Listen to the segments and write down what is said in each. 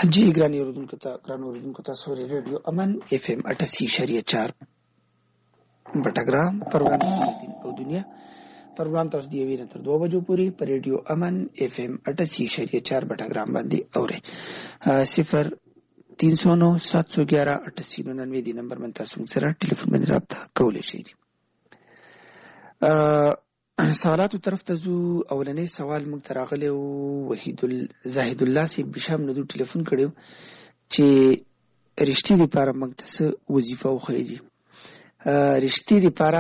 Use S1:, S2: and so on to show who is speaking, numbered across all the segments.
S1: जी ګران اوریدونکو تاسو ریډیو امن اف ام 88.4 بټګرام پروګرام دین او دنیا پروګرام تاسو دی وینې تر 2 بجو پورې پر ریډیو امن اف ام 88.4 بټګرام باندې اورئ 0309718899 دی نمبر باندې تاسو سره ټلیفون باندې رابطه کولای شئ. سوالاتو طرف ته زو. اولنې سوال موږ تراغلی وحید زاهد الله سی بشام نو ټلیفون کړو چې رښتې لپاره موږ ته وظیفه وخیږي. رښتې لپاره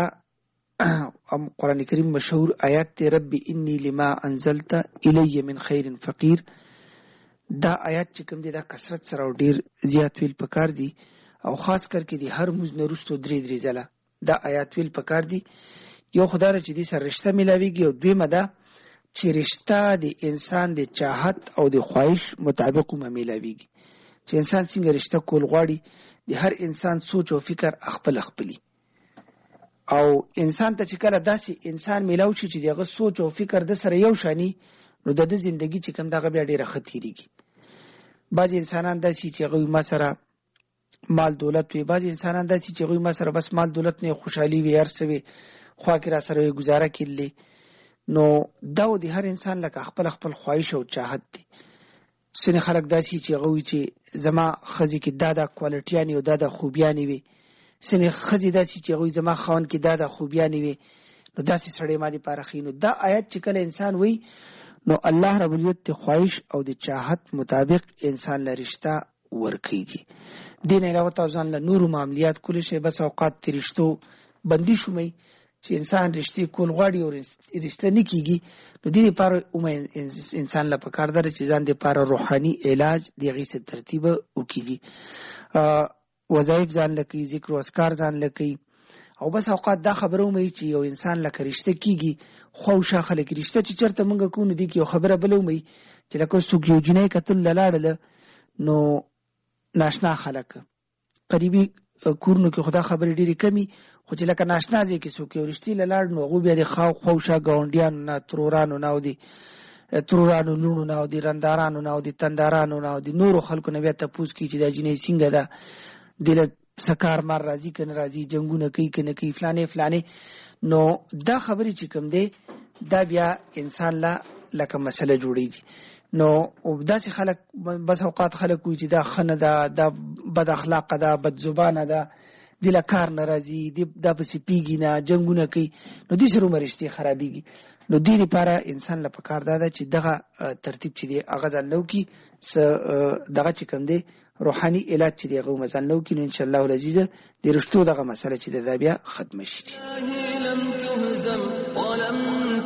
S1: قرآن کریم مشهور آیات ته رب انی لما انزلت الی من خیر فقیر. دا آیات چې کوم دي دا کثرت سره او ډیر زیات ویل پکار دي او خاص کر کې دي هر موږ نرستو درې ځله دا آیات ویل پکار دي. یو خدای چې دې سره رشتہ ملاويږي او دویمه ده چې رشتہ د انسان د چاهت او د خواهش مطابق ملاويږي. چې انسان څنګه رشتہ کول غواړي د هر انسان سوچ او فکر خپلي او انسان ته چې کله داسې انسان ملاو شي چې دغه سوچ او فکر د سره یو شانی نو د ژوندۍ چې کوم دغه بیا ډیره خطرېږي. بعض انسانان داسې چې هغه ما سره مال دولت وي، بعض انسانان داسې چې هغه ما سره بس مال دولت نه خوشحالي وي ارسوي خوا کې را سره گزاره کړي. نو دا د هر انسان لکه خپل خواهش او چاهت دي. څنګه خلک داسي چې غوي چې زما خزي کې دا کوالټیانی او دا خوبیانی وي، څنګه خزي داسي چې غوي زما خان کې دا خوبیانی وي، نو داسي سړی ما دي پارخینو. دا آیت چې کله انسان وي نو الله رب العزت خواهش او د چاهت مطابق انسان لرشتہ ورکیږي. دین علاوه تاسو له نور معاملات کول شي بس اوقات ترشتو بندي شومي چې انسان رښتې کول غواړي او رښتې نه کیږي. نو دې لپاره انسان له پکار ده چې ځان دې لپاره روحاني علاج دغه څه ترتیب وکړي. وظایف ځان لکې، ذکر او اذکار ځان لکې او بس اوقات دا خبره ومه چې یو انسان لکه رښتې کیږي خو شاخه لکه رښتې چې چرته مونږ کو نه دي کې خبره بلومي چې لکه څوک یو جنې کتل لاړل نو ناشنا خلک قریبي کورنو کې خدا خبرې ډېری کمی خو چې لکه ناشنا ځای کې څوک یو رښتې لاړ نو هغه بیا د خوښه گاونډیانو نه ترورانو نه او دي ترورانو لونو نه او دي رندارانو نه او دي تندارانو نه او دي نورو خلکو نه بیا تاسو کې چې د جنې څنګه ده دله سکار مار راضی کنه راضی جنگونه کوي کنه کوي فلانه. نو دا خبرې چې کوم دی دا بیا انسان لا لکه مسله جوړیږي. نو داسې خلک بس اوقات خلک وي چې دا خنه ده، دا بد اخلاق ده، بد زبانه ده، د لکار ناراضي دا پسې پیږي نه جنگونه کوي، نو دې سره مرشتي خرابيږي. نو دې لپاره انسان له پکار ده چې دغه ترتیب چې دی هغه ځلو کې دغه چې کوم دی روحاني علاج چې دی هغه مزلو کې ان شاء الله العزيز د رښتو دغه مسله چې د بیا ختم شي.
S2: لم تهزم ولم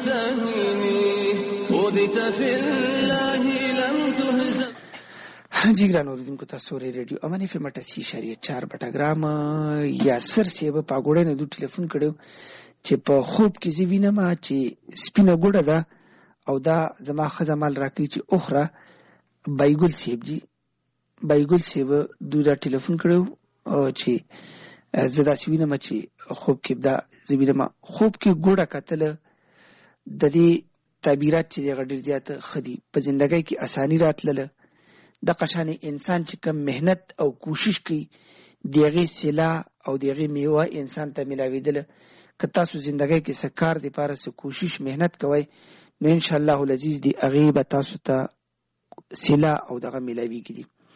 S2: تهني وذت في الله لم تهزم.
S1: جی ګران اوریدونکو تاسو ریډیو امن اف ام 88.4 بټګرام یاسر سیب پاګوړې نه د ټلیفون کړو چې په خوب کې زی وینم چې سپینه ګوډه ده او دا زما خزمال راکې چې اخره بایګل سیب جی بایګل سیب دوی ټلیفون کړو چې زدا سوینم چې خوب کې دا زوینم خوب کې ګوډه کتل د دې تعبیرات چې ډېر زیات خدي په ژوندۍ کې اساني راتله. د قشانه انسان چې کم مهنت او کوشش کوي دغه سلا او دغه میوه انسان ته ملاویدل. که تاسو ژوندۍ کې سکار دی پاره سو کوشش مهنت کوئ نو ان شاء الله العزيز دی غیب تاسو ته سلا او دغه ملاویږي.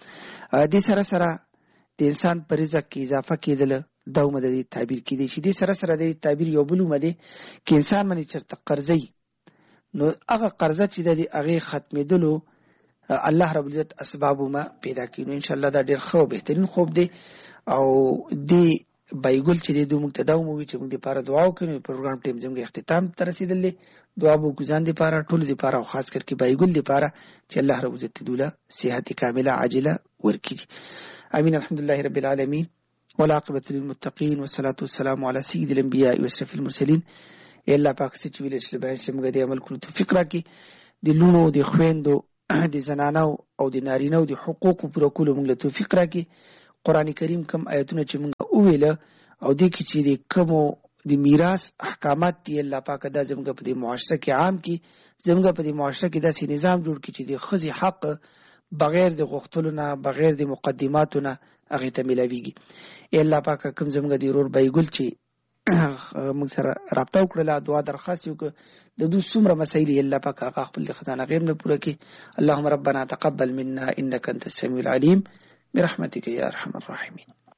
S1: د سره د انسان پر رزق کې اضافه کېدل دومره د تعبیر کې دي چې د سره د تعبیر یو بلومه دي کې انسان باندې چرته قرضې نو هغه قرضه چې د هغه ختمېدلو الله رب العزت اسباب ما پیدا کړي. ان شاء الله دا ډېر خو بهترین خوب دی او دی بایګل چې د موږ ته دا مو چې موږ لپاره دعا وکړو. پروګرام ټیم زموږ اختتام ته رسیدلې دعا بو ګزان دي لپاره ټول دي لپاره او خاص کر کې بایګل لپاره چې الله رب العزت دوله صحت کامله عاجله ورکړي. امين. الحمدلله رب العالمين والعاقبة للمتقين والصلاة والسلام على سيد الانبياء واشرف المرسلين. الله پاک چې ویل شي به چې موږ دې عمل کړو توفیق راکړي. د لونو د خويندو د زنانو او د نارینو د حقوقو پر کولو موږ له توفیق راکړي. قران کریم کم آیتونه چې موږ ویل او د کی چې د کومو د میراث احکامات دی الله پاک دا زموږ په د معاشره کې عام کی زموږ په د معاشره کې داسې نظام جوړ کړي چې د خزي حق بغیر د غوښتلو نه بغیر د مقدماتو نه هغه ته ملاويږي. الله پاک کوم زموږ د ورور بایګل چې موږ سره رابطه وکړه دعا درخواست وکړه د دوی څومره مسایل الله پاک هغه خپل خزانه غیب نه پوره کړي. اللهم ربنا تقبل منا انك انت السميع العليم برحمتك يا ارحم الراحمين.